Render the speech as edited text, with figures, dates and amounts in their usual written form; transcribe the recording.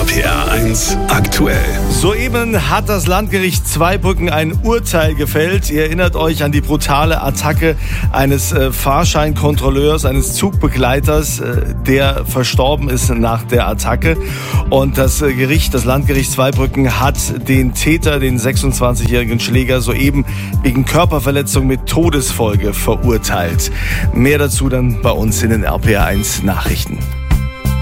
RPR 1 aktuell. Soeben hat das Landgericht Zweibrücken ein Urteil gefällt. Ihr erinnert euch an die brutale Attacke eines Fahrscheinkontrolleurs, eines Zugbegleiters, der verstorben ist nach der Attacke. Und das Landgericht Zweibrücken hat den Täter, den 26-jährigen Schläger, soeben wegen Körperverletzung mit Todesfolge verurteilt. Mehr dazu dann bei uns in den RPR 1 Nachrichten.